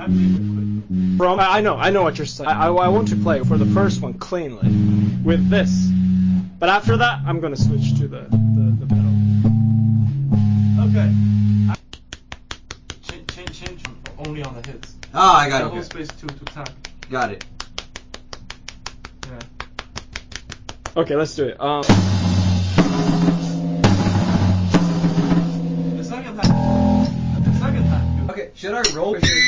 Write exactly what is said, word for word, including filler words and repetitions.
I believe we're quick. Bro, I I know, I know what you're saying. I, I, I want to play for the first one cleanly with this, but after that, I'm gonna switch to the the, the pedal. Okay. Change, change, change only on the hits. Oh, I got it. Double Okay. space two to attack. Got it. Yeah. Okay, let's do it. Um. The second time. The second time. Okay, should I roll or should